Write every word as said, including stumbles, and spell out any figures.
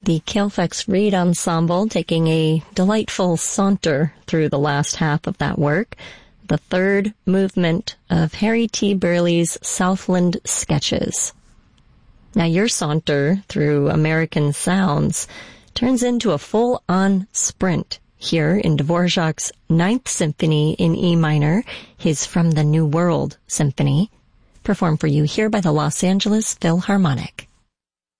The Kalefax Reed Ensemble taking a delightful saunter through the last half of that work, the third movement of Harry T. Burleigh's Southland Sketches. Now your saunter through American sounds turns into a full-on sprint here in Dvorak's Ninth Symphony in E minor, his From the New World Symphony, performed for you here by the Los Angeles Philharmonic.